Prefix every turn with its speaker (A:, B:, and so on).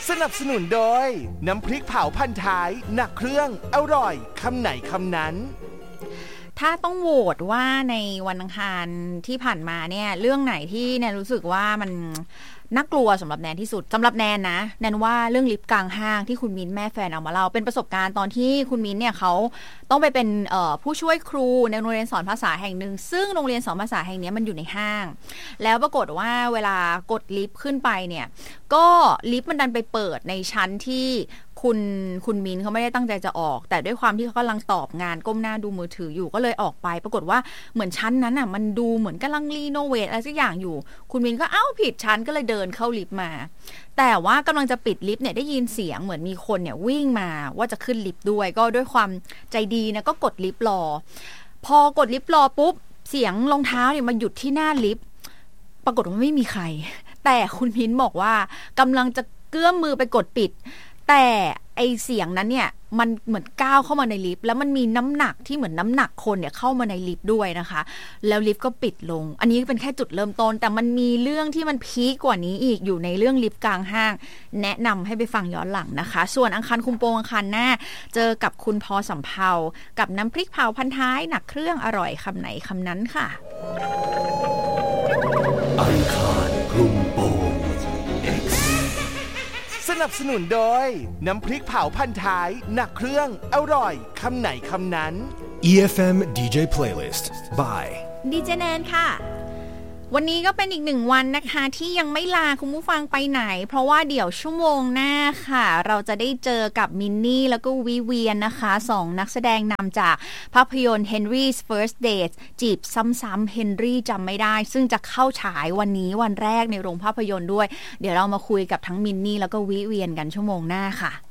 A: สนับสนุนโดยน้ำพริกเผาพันท้ายหนักเครื่องอร่อยคำไหนคำนั้น
B: ถ้าต้องโหวตว่าในวันอังคารที่ผ่านมาเนี่ยเรื่องไหนที่แนนรู้สึกว่ามันน่ากลัวสำหรับแนนที่สุดสำหรับแนนนะแนนว่าเรื่องลิฟต์กลางห้างที่คุณมิ้นแม่แฟนเอามาเล่าเป็นประสบการณ์ตอนที่คุณมิ้นเนี่ยเขาต้องไปเป็นผู้ช่วยครูในโรงเรียนสอนภาษาแห่งหนึ่งซึ่งโรงเรียนสอนภาษาแห่งนี้มันอยู่ในห้างแล้วปรากฏว่าเวลากดลิฟต์ขึ้นไปเนี่ยก็ลิฟต์มันดันไปเปิดในชั้นที่คุณมินเขาไม่ได้ตั้งใจจะออกแต่ด้วยความที่เขากำลังตอบงานก้มหน้าดูมือถืออยู่ก็เลยออกไปปรากฏว่าเหมือนชั้นนั้นอ่ะมันดูเหมือนกำลังรีโนเวทอะไรสักอย่างอยู่คุณมินก็ผิดชั้นก็เลยเดินเข้าลิฟต์มาแต่ว่ากำลังจะปิดลิฟต์เนี่ยได้ยินเสียงเหมือนมีคนเนี่ยวิ่งมาว่าจะขึ้นลิฟต์ด้วยก็ด้วยความใจดีนะก็กดลิฟต์รอพอกดลิฟต์รอปุ๊บเสียงรองเท้าเนี่ยมาหยุดที่หน้าลิฟต์ปรากฏว่าไม่มีใครแต่คุณมินบอกว่ากำลังจะเกื้อมมือไปกดปิดแต่ไอเสียงนั้นเนี่ยมันเหมือนก้าวเข้ามาในลิฟต์แล้วมันมีน้ำหนักที่เหมือนน้ำหนักคนเนี่ยเข้ามาในลิฟต์ด้วยนะคะแล้วลิฟต์ก็ปิดลงอันนี้เป็นแค่จุดเริ่มต้นแต่มันมีเรื่องที่มันพีคกว่านี้อีกอยู่ในเรื่องลิฟต์กลางห้างแนะนำให้ไปฟังย้อนหลังนะคะส่วนอังคารคุมโปงอังคารหน้าเจอกับคุณพอสำเภากับน้ำพริกเผาพันท้ายหนักเครื่องอร่อยคำไหนคำนั้นค่ะ
A: อังคารคลุมโปงสนับสนุนโดยน้ำพริกเผาพันท้ายหนักเครื่องอร่อยคำไหนคำนั้น
C: EFM DJ Playlist by
B: ดีเจแนนค่ะวันนี้ก็เป็นอีกหนึ่งวันนะคะที่ยังไม่ลาคุณผู้ฟังไปไหนเพราะว่าเดี๋ยวชั่วโมงหน้าค่ะเราจะได้เจอกับมินนี่แล้วก็วิเวียนนะคะ2นักแสดงนำจากภาพยนตร์ Henry's First Date จีบซ้ำๆเฮนรี่จำไม่ได้ซึ่งจะเข้าฉายวันนี้วันแรกในโรงภาพยนตร์ด้วยเดี๋ยวเรามาคุยกับทั้งมินนี่แล้วก็วิเวียนกันชั่วโมงหน้าค่ะ